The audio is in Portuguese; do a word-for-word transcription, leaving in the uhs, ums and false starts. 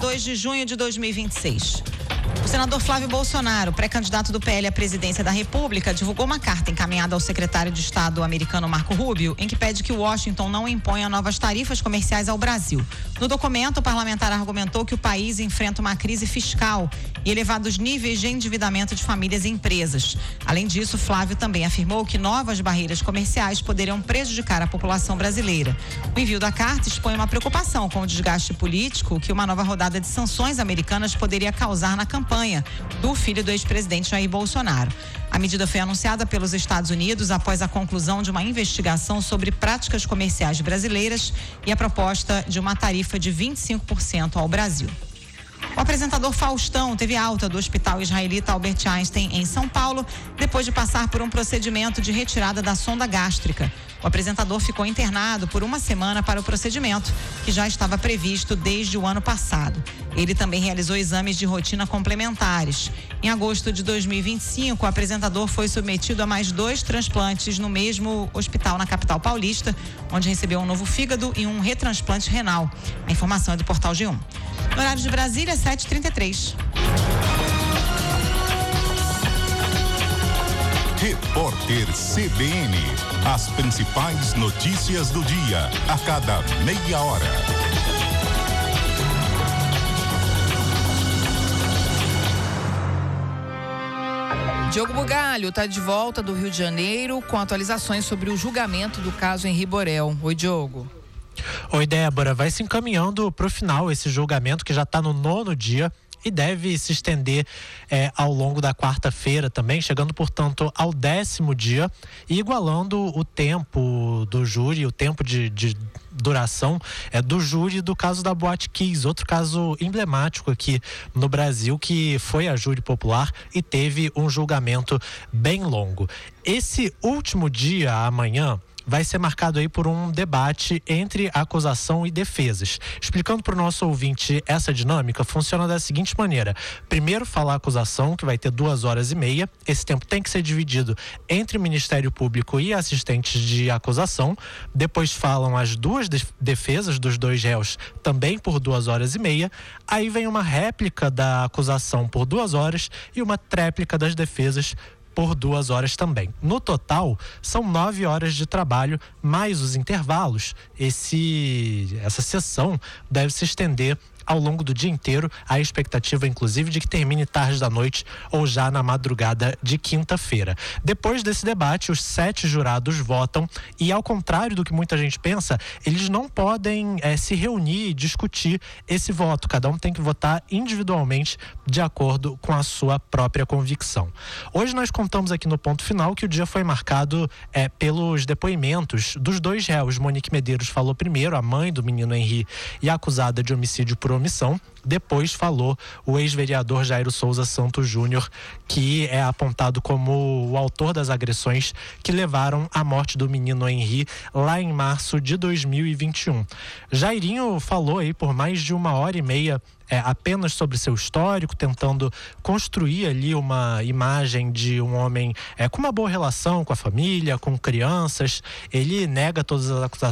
dois de junho de dois mil e vinte e seis. O senador Flávio Bolsonaro, pré-candidato do P L à presidência da República, divulgou uma carta encaminhada ao secretário de Estado americano Marco Rubio, em que pede que Washington não imponha novas tarifas comerciais ao Brasil. No documento, o parlamentar argumentou que o país enfrenta uma crise fiscal e elevados níveis de endividamento de famílias e empresas. Além disso, Flávio também afirmou que novas barreiras comerciais poderiam prejudicar a população brasileira. O envio da carta expõe uma preocupação com o desgaste político que uma nova rodada de sanções americanas poderia causar na campanha do filho do ex-presidente Jair Bolsonaro. A medida foi anunciada pelos Estados Unidos após a conclusão de uma investigação sobre práticas comerciais brasileiras e a proposta de uma tarifa de vinte e cinco por cento ao Brasil. O apresentador Faustão teve alta do Hospital Israelita Albert Einstein, em São Paulo, depois de passar por um procedimento de retirada da sonda gástrica. O apresentador ficou internado por uma semana para o procedimento, que já estava previsto desde o ano passado. Ele também realizou exames de rotina complementares. Em agosto de dois mil e vinte e cinco, o apresentador foi submetido a mais dois transplantes no mesmo hospital na capital paulista, onde recebeu um novo fígado e um retransplante renal. A informação é do Portal G um. No horário de Brasília, sete e trinta e três. Repórter C B N. As principais notícias do dia, a cada meia hora. Diogo Bugalho está de volta do Rio de Janeiro com atualizações sobre o julgamento do caso Henri Borel. Oi, Diogo. Oi, Débora. Vai se encaminhando para o final esse julgamento que já está no nono dia e deve se estender é, ao longo da quarta-feira também, chegando, portanto, ao décimo dia e igualando o tempo do júri, o tempo de, de duração é, do júri do caso da Boate Kiss, outro caso emblemático aqui no Brasil, que foi a júri popular e teve um julgamento bem longo. Esse último dia, amanhã, vai ser marcado aí por um debate entre acusação e defesas. Explicando para o nosso ouvinte essa dinâmica, funciona da seguinte maneira: primeiro fala a acusação, que vai ter duas horas e meia. Esse tempo tem que ser dividido entre Ministério Público e assistentes de acusação. Depois falam as duas defesas dos dois réus, também por duas horas e meia. Aí vem uma réplica da acusação por duas horas e uma tréplica das defesas por duas horas também. No total, são nove horas de trabalho, mais os intervalos. Esse, essa sessão deve se estender ao longo do dia inteiro, a expectativa inclusive de que termine tarde da noite ou já na madrugada de quinta-feira. Depois desse debate, os sete jurados votam e, ao contrário do que muita gente pensa, eles não podem é, se reunir e discutir esse voto. Cada um tem que votar individualmente de acordo com a sua própria convicção. Hoje nós contamos aqui no ponto final que o dia foi marcado é, pelos depoimentos dos dois réus. Monique Medeiros falou primeiro, a mãe do menino Henri e a acusada de homicídio por omissão. Depois falou o ex-vereador Jairo Souza Santos Júnior, que é apontado como o autor das agressões que levaram à morte do menino Henri lá em março de dois mil e vinte e um. Jairinho falou aí por mais de uma hora e meia É, apenas sobre seu histórico, tentando construir ali uma imagem de um homem é, com uma boa relação com a família, com crianças. Ele nega todas as acusações